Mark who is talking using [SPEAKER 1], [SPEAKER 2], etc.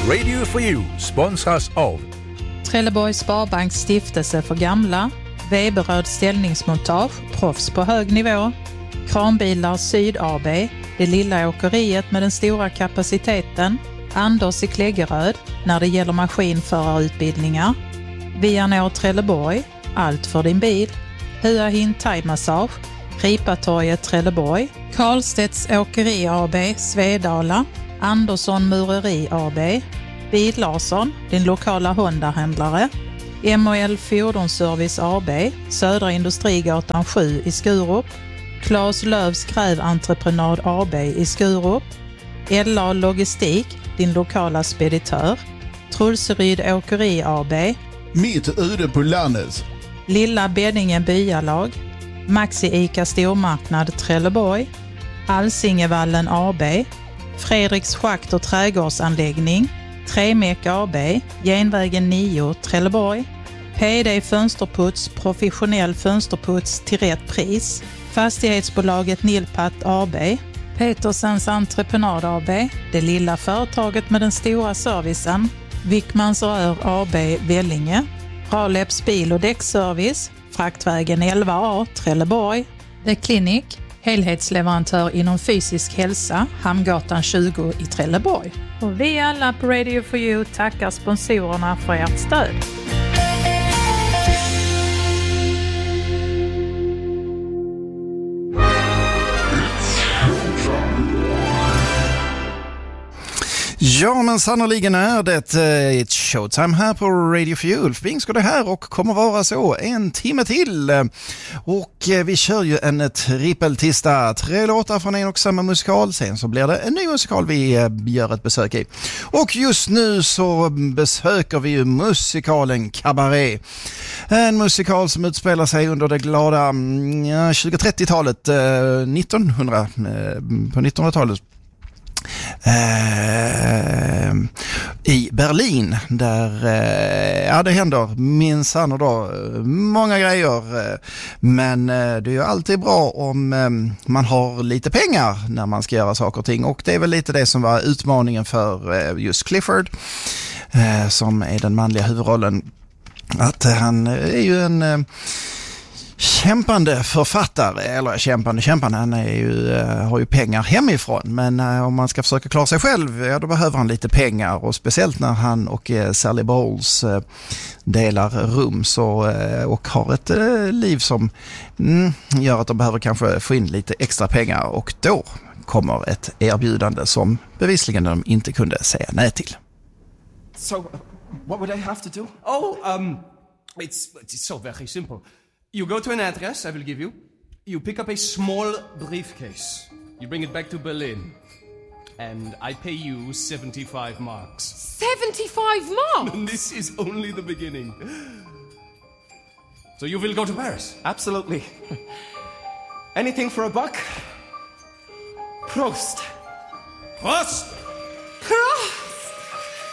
[SPEAKER 1] Radio for You sponsras av
[SPEAKER 2] Trelleborgs Sparbanks stiftelse för gamla, Weberöd ställningsmontage, proffs på hög nivå, Kranbilar Syd AB, det lilla åkeriet med den stora kapaciteten, Anders i Kläggeröd när det gäller maskinförarutbildningar, Vianor Trelleborg, allt för din bil, Hua Hin Thai-massage, Ripatorget Trelleborg, Karlstedts Åkeri AB, Svedala, Andersson Mureri AB, Bil Larsson, din lokala Honda-händlare, MOL Fordonsservice AB, Södra Industrigatan 7 i Skurup, Claes Lövs Gräventreprenad AB i Skurup, LA Logistik, din lokala speditör, Trulseryd Åkeri AB,
[SPEAKER 3] Mitt ute på landet,
[SPEAKER 2] Lilla Beddingen Byalag, Maxi Ica Stormarknad Trelleborg, Alsingevallen AB, Fredriks Schakt och trädgårdsanläggning, Tremek AB, Genvägen 9 Trelleborg, PD Fönsterputs, professionell fönsterputs till rätt pris, Fastighetsbolaget Nilpat AB, Petersens Entreprenad AB, det lilla företaget med den stora servicen, Wickmans Rör AB Vellinge, Raleps bil- och däckservice, Fraktvägen 11A Trelleborg, The Clinic, helhetsleverantör inom fysisk hälsa, Hamngatan 20 i Trelleborg. Och vi alla på Radio for You tackar sponsorerna för ert stöd.
[SPEAKER 4] Ja, men sannoliken är det ett showtime här på Radio for You. Ulf Bing ska det här och kommer vara så en timme till. Och vi kör ju en trippeltista. 3 låtar från en och samma musikal. Sen så blir det en ny musikal vi gör ett besök i. Och just nu så besöker vi ju musikalen Cabaret. En musikal som utspelar sig under det glada 2030-talet, på 1900-talet. I Berlin där det händer minsann och då många grejer, men det är ju alltid bra om man har lite pengar när man ska göra saker och ting, och det är väl lite det som var utmaningen för just Clifford som är den manliga huvudrollen, att han är ju en kämpande författare, eller kämpande, han är ju, har ju pengar hemifrån, men om man ska försöka klara sig själv, ja, då behöver han lite pengar, och speciellt när han och Sally Bowles delar rum och har ett liv som gör att de behöver kanske få in lite extra pengar, och då kommer ett erbjudande som bevisligen de inte kunde säga nej till.
[SPEAKER 5] So, what would I have to do? It's so very simple. You go to an address I will give you. You pick up a small briefcase. You bring it back to Berlin. And I pay you 75 marks.
[SPEAKER 6] 75 marks?
[SPEAKER 5] And this is only the beginning. So you will go to Paris?
[SPEAKER 7] Absolutely. Anything for a buck? Prost.
[SPEAKER 5] Prost!
[SPEAKER 6] Prost!